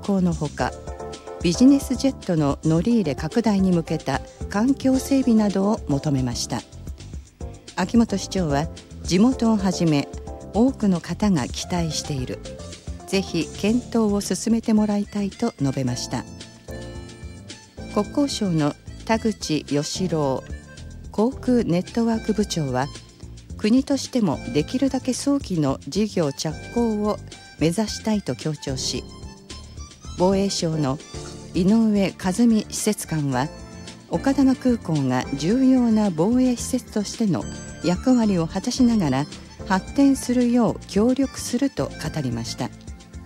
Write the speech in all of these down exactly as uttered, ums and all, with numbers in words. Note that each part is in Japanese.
行のほか、ビジネスジェットの乗り入れ拡大に向けた環境整備などを求めました。秋元市長は、地元をはじめ多くの方が期待している、ぜひ検討を進めてもらいたいと述べました。国交省の田口義郎航空ネットワーク部長は、国としてもできるだけ早期の事業着工を目指したいと強調し、防衛省の井上和美施設監は、丘珠空港が重要な防衛施設としての役割を果たしながら発展するよう協力すると語りました。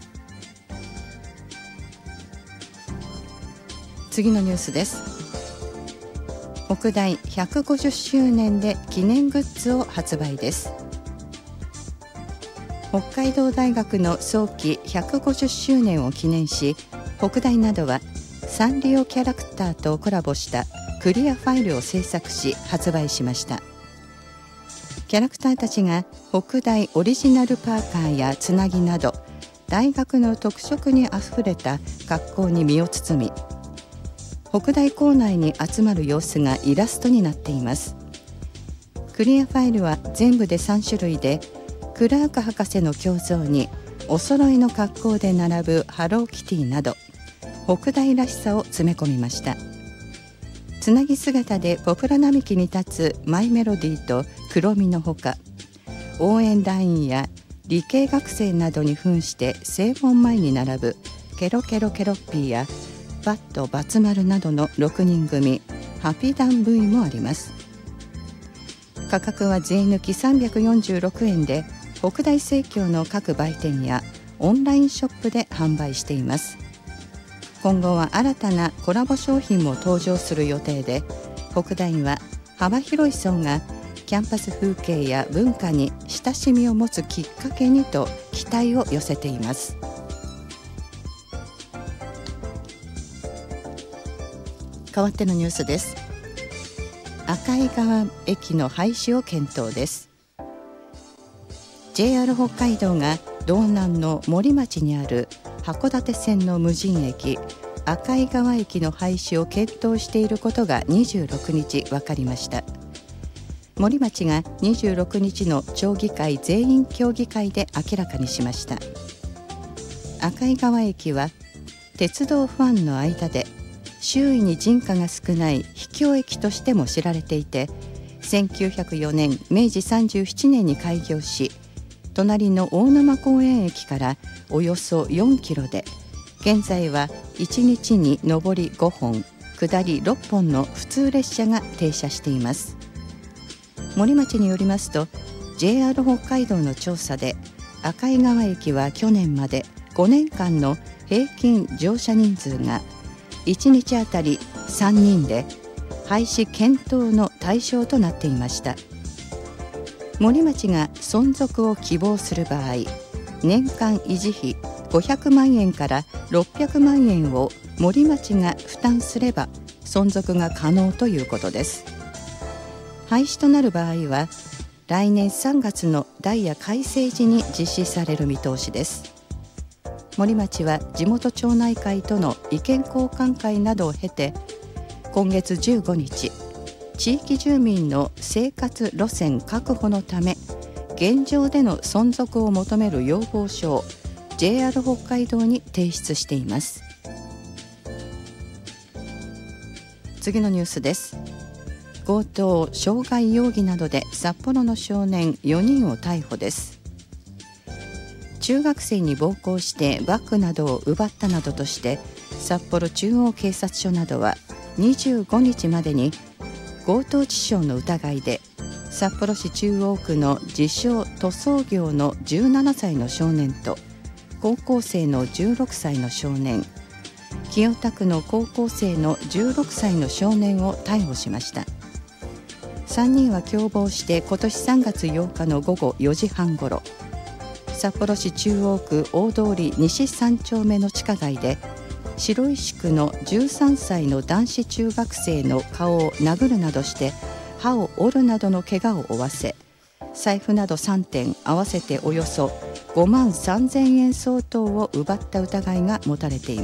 次のニュースです。北大ひゃくごじゅっしゅうねんで記念グッズを発売です。北海道大学の創期ひゃくごじゅっしゅうねんを記念し、北大などはサンリオキャラクターとコラボしたクリアファイルを制作し発売しました。キャラクターたちが北大オリジナルパーカーやつなぎなど大学の特色にあふれた格好に身を包み、北大構内に集まる様子がイラストになっています。クリアファイルは全部でさんしゅるいで、クラーク博士の胸像にお揃いの格好で並ぶハローキティなど北大らしさを詰め込みました。つなぎ姿でポプラ並木に立つマイメロディーと黒みのほか、応援団員や理系学生などに扮して正門前に並ぶケロケロケロッピーやバットバツ丸などのろくにん組ハピダン V もあります。価格は税抜きさんびゃくよんじゅうろくえんで、北大生協の各売店やオンラインショップで販売しています。今後は新たなコラボ商品も登場する予定で、北大は幅広い層がキャンパス風景や文化に親しみを持つきっかけにと期待を寄せています。変わってのニュースです。赤井川駅の廃止を検討です。 ジェイアール 北海道が道南の森町にある函館線の無人駅赤井川駅の廃止を検討していることがにじゅうろくにち分かりました。森町がにじゅうろくにちの町議会全員協議会で明らかにしました。赤井川駅は鉄道ファンの間で周囲に人家が少ない秘境駅としても知られていて、せんきゅうひゃくよねんめいじさんじゅうななねんに開業し、隣の大沼公園駅からおよそよんキロで、現在はいちにちに上りごほん下りろっぽんの普通列車が停車しています。森町によりますと、 ジェイアール 北海道の調査で赤井川駅は去年までごねんかんの平均乗車人数がいちにちあたりさんにんで、廃止検討の対象となっていました。森町が存続を希望する場合、年間維持費ごひゃくまんえんからろっぴゃくまんえんを森町が負担すれば存続が可能ということです。廃止となる場合は来年さんがつのダイヤ改正時に実施される見通しです。森町は地元町内会との意見交換会などを経て、今月じゅうごにち、地域住民の生活路線確保のため現状での存続を求める要望書を ジェイアール 北海道に提出しています。次のニュースです。強盗傷害容疑などで札幌の少年よにんを逮捕です。中学生に暴行してバッグなどを奪ったなどとして、札幌中央警察署などはにじゅうごにちまでに強盗致傷の疑いで札幌市中央区の自称塗装業のじゅうななさいの少年と高校生のじゅうろくさいの少年、清田区の高校生のじゅうろくさいの少年を逮捕しました。さんにんは共謀して今年さんがつようかのごごよじはんごろ、札幌市中央区大通西さんちょうめの地下街で白石区のじゅうさんさいの男子中学生の顔を殴るなどして歯を折るなどの怪我を負わせ、財布などさんてん合わせておよそごまんさんぜんえん相当を奪った疑いが持たれています。